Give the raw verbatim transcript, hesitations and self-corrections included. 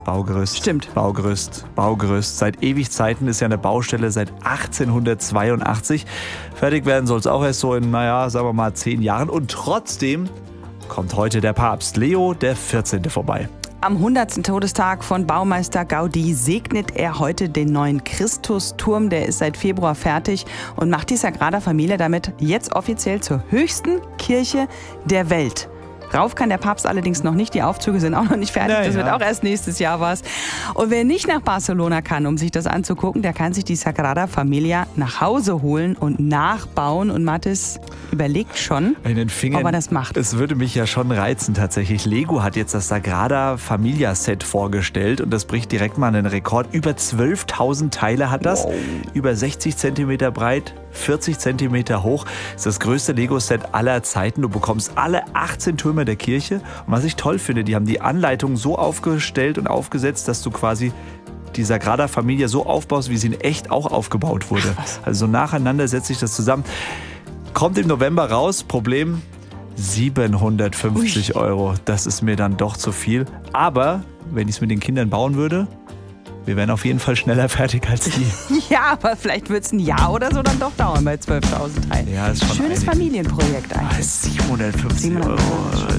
Baugerüst. Stimmt. Baugerüst, Baugerüst. Seit Ewigzeiten ist ja eine Baustelle, seit achtzehnhundertzweiundachtzig. Fertig werden soll es auch erst so in, naja, sagen wir mal, zehn Jahren. Und trotzdem kommt heute der Papst Leo der vierzehnte vorbei. Am hundertsten Todestag von Baumeister Gaudí segnet er heute den neuen Christusturm. Der ist seit Februar fertig und macht die Sagrada Familia damit jetzt offiziell zur höchsten Kirche der Welt. Rauf kann der Papst allerdings noch nicht. Die Aufzüge sind auch noch nicht fertig. Ja, das wird ja. auch erst nächstes Jahr was. Und wer nicht nach Barcelona kann, um sich das anzugucken, der kann sich die Sagrada Familia nach Hause holen und nachbauen. Und Mathis überlegt schon, In den Fingern, ob er das macht. Es würde mich ja schon reizen tatsächlich. Lego hat jetzt das Sagrada Familia Set vorgestellt und das bricht direkt mal einen Rekord. Über zwölftausend Teile hat das, wow. Über sechzig Zentimeter breit, vierzig Zentimeter hoch. Das ist das größte Lego-Set aller Zeiten. Du bekommst alle achtzehn Türme der Kirche. Und was ich toll finde, die haben die Anleitung so aufgestellt und aufgesetzt, dass du quasi die Sagrada Familia so aufbaust, wie sie in echt auch aufgebaut wurde. Also nacheinander setzt sich das zusammen. Kommt im November raus. Problem: siebenhundertfünfzig Euro. Das ist mir dann doch zu viel. Aber wenn ich es mit den Kindern bauen würde, wir wären auf jeden Fall schneller fertig als die. Ja, aber vielleicht wird es ein Jahr oder so dann doch dauern bei zwölftausend Teilen. Ja, ist schon Schönes einig. Familienprojekt eigentlich. siebenhundertfünfzig Euro.